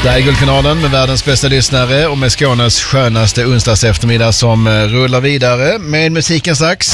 Det är Guldkanalen med världens bästa lyssnare och med Skånes skönaste onsdags eftermiddag som rullar vidare med musiken strax.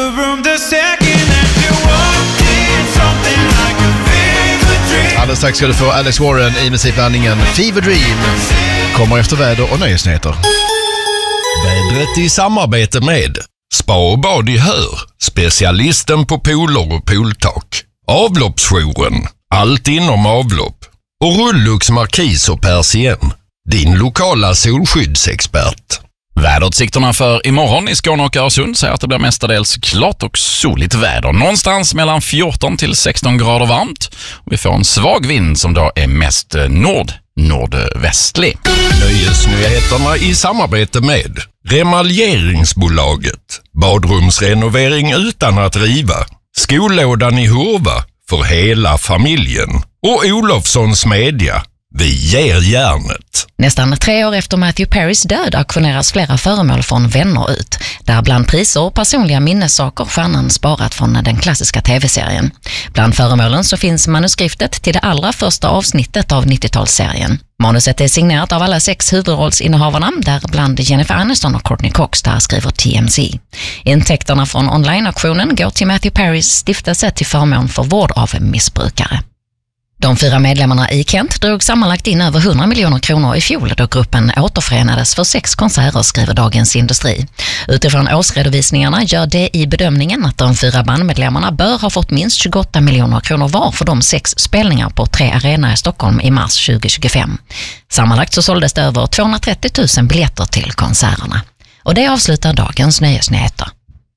Alldeles strax ska du få Alex Warren i musikblandningen Fever Dream. Kommer efter väder och nöjesnyheter. Vädret i samarbete med Spa och bad i Hör, specialisten på pooler och pooltak. Avloppsjouren, allt inom avlopp. Och Rullux Markis och Persien, din lokala solskyddsexpert. Väderutsikterna för imorgon i Skåne och Öresund säger att det blir mestadels klart och soligt väder. Någonstans mellan 14 till 16 grader varmt. Och vi får en svag vind som då är mest nordvästlig. Nöjesnyheterna i samarbete med Remaljeringsbolaget. Badrumsrenovering utan att riva. Skollådan i Hurva för hela familjen. Och Olofssons Media. Vi ger järnet. Nästan 3 år efter Matthew Perrys död auktioneras flera föremål från vänner ut. Där bland priser och personliga minnessaker stjärnan sparat från den klassiska tv-serien. Bland föremålen så finns manuskriptet till det allra första avsnittet av 90-talsserien. Manuset är signerat av alla 6 huvudrollsinnehavarna, där bland Jennifer Aniston och Courtney Cox, där skriver TMZ. Intäkterna från online-auktionen går till Matthew Perrys stiftelse till förmån för vård av missbrukare. De 4 medlemmarna i Kent drog sammanlagt in över 100 miljoner kronor i fjol då gruppen återförenades för 6 konserter, skriver Dagens Industri. Utifrån årsredovisningarna gör det i bedömningen att de 4 bandmedlemmarna bör ha fått minst 28 miljoner kronor var för de 6 spelningar på 3 arenor i Stockholm i mars 2025. Sammanlagt så såldes det över 230 000 biljetter till konserterna. Och det avslutar dagens nöjesnyheter.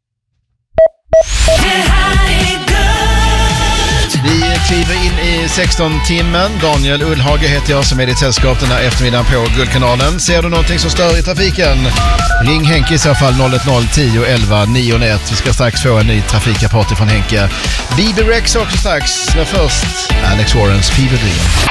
Vi kliver in i 16-timmen. Daniel Ullhage heter jag som är ditt sällskap den här eftermiddagen på Guldkanalen. Ser du någonting som stör i trafiken? Ring Henke i så fall 010 10 11 991. Vi ska strax få en ny trafikrapport från Henke. BB Rex också strax. Men först Alex Warrens Fever Dream.